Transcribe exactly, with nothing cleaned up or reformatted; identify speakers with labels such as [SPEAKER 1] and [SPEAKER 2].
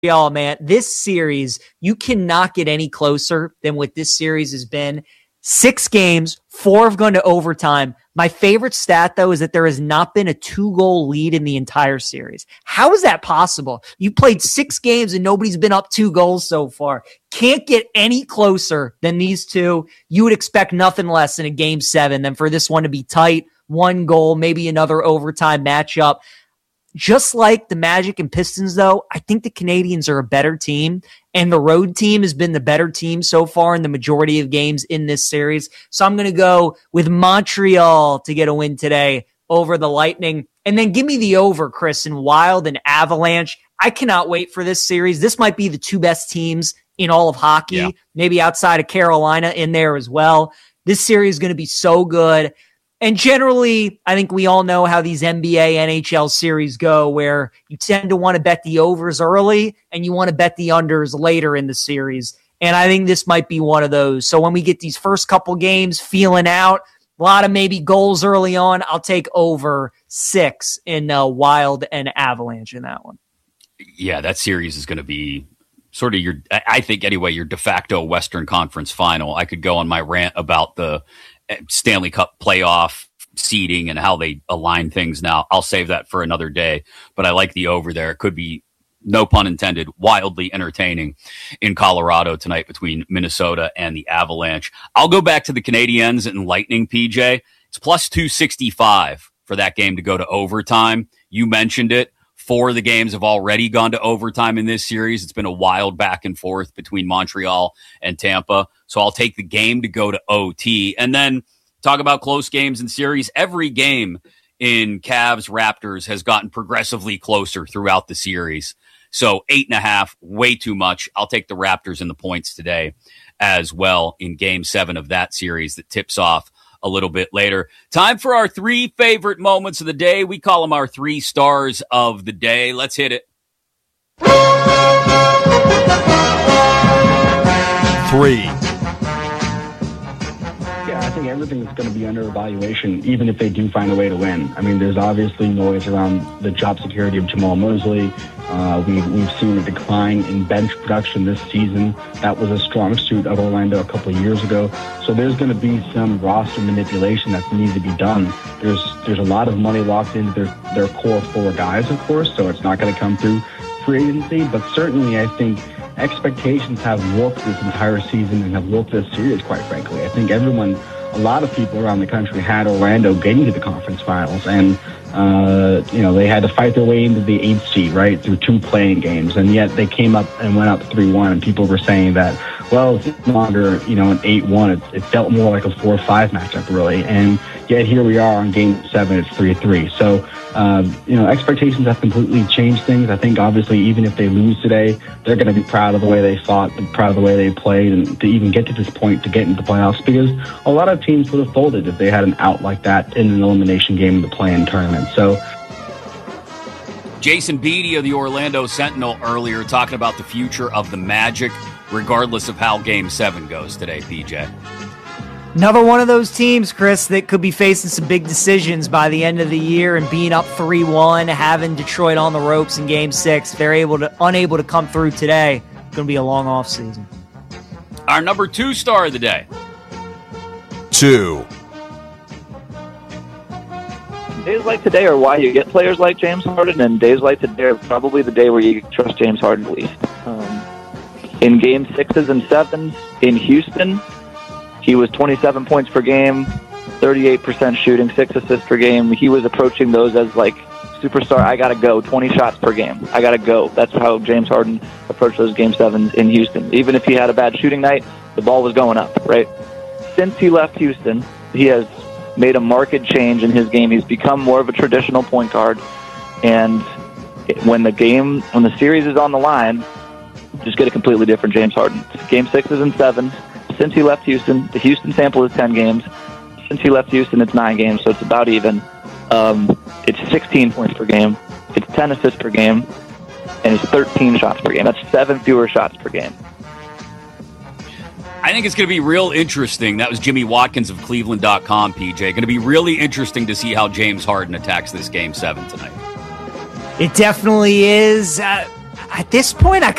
[SPEAKER 1] Montreal, man, this series, you cannot get any closer than what this series has been. Six games, four have gone to overtime. My favorite stat, though, is that there has not been a two-goal lead in the entire series. How is that possible? You played six games and nobody's been up two goals so far. Can't get any closer than these two. You would expect nothing less in a game seven than for this one to be tight, one goal, maybe another overtime matchup. Just like the Magic and Pistons, though, I think the Canadiens are a better team, and the road team has been the better team so far in the majority of games in this series. So I'm going to go with Montreal to get a win today over the Lightning. And then give me the over, Chris, in Wild and Avalanche. I cannot wait for this series. This might be the two best teams in all of hockey, yeah. Maybe outside of Carolina in there as well. This series is going to be so good. And generally, I think we all know how these N B A, N H L series go, where you tend to want to bet the overs early and you want to bet the unders later in the series. And I think this might be one of those. So when we get these first couple games feeling out, a lot of maybe goals early on, I'll take over six in uh, Wild and Avalanche in that one.
[SPEAKER 2] Yeah, that series is going to be sort of your, I think anyway, your de facto Western Conference final. I could go on my rant about the Stanley Cup playoff seeding and how they align things now. I'll save that for another day, but I like the over there. It could be, no pun intended, wildly entertaining in Colorado tonight between Minnesota and the Avalanche. I'll go back to the Canadiens and Lightning, P J. It's plus two sixty-five for that game to go to overtime. You mentioned it. Four of the games have already gone to overtime in this series. It's been a wild back and forth between Montreal and Tampa. So I'll take the game to go to O T. And then talk about close games and series. Every game in Cavs Raptors has gotten progressively closer throughout the series. So eight and a half, way too much. I'll take the Raptors and the points today as well in game seven of that series that tips off a little bit later. Time for our three favorite moments of the day. We call them our three stars of the day. Let's hit it.
[SPEAKER 3] Three.
[SPEAKER 4] Yeah, I think everything is going to be under evaluation, even if they do find a way to win. I mean, there's obviously noise around the job security of Jamal Mosley. Uh, we, we've seen a decline in bench production this season. That was a strong suit of Orlando a couple of years ago. So there's going to be some roster manipulation that needs to be done. There's there's a lot of money locked into their, their core four guys, of course, so it's not going to come through free agency. But certainly I think expectations have warped this entire season and have warped this series, quite frankly. I think everyone, a lot of people around the country had Orlando getting to the conference finals, and uh, you know, they had to fight their way into the eighth seed, right, through two playing games, and yet they came up and went up three one, and people were saying that, well, it's no longer, you know, an eight one. It, it felt more like a four five matchup, really, and yet here we are on game seven, it's three three. So, um, you know, expectations have completely changed things. I think, obviously, even if they lose today, they're going to be proud of the way they fought, proud of the way they played, and to even get to this point to get into the playoffs, because a lot of teams would have folded if they had an out like that in an elimination game in the play-in tournament. So,
[SPEAKER 2] Jason Beattie of the Orlando Sentinel earlier talking about the future of the Magic, regardless of how Game seven goes today, P J.
[SPEAKER 1] Another one of those teams, Chris, that could be facing some big decisions by the end of the year and being up three one, having Detroit on the ropes in Game six. If they're able to, unable to come through today, it's going to be a long off season.
[SPEAKER 2] Our number two star of the day.
[SPEAKER 3] Two.
[SPEAKER 5] Days like today are why you get players like James Harden, and days like today are probably the day where you trust James Harden the least. Um, in game sixes and sevens in Houston, he was twenty-seven points per game, thirty-eight percent shooting, six assists per game. He was approaching those as like superstar, I got to go, twenty shots per game. I got to go. That's how James Harden approached those game sevens in Houston. Even if he had a bad shooting night, the ball was going up, right? Since he left Houston, he has made a marked change in his game. He's become more of a traditional point guard. And when the game, when the series is on the line, just get a completely different James Harden. Game sixes and sevens. Since he left Houston, the Houston sample is ten games. Since he left Houston, it's nine games, so it's about even. Um, it's sixteen points per game. It's ten assists per game. And it's thirteen shots per game. That's seven fewer shots per game.
[SPEAKER 2] I think it's going to be real interesting. That was Jimmy Watkins of Cleveland dot com, P J. Going to be really interesting to see how James Harden attacks this game seven tonight.
[SPEAKER 1] It definitely is. Uh, At this point, I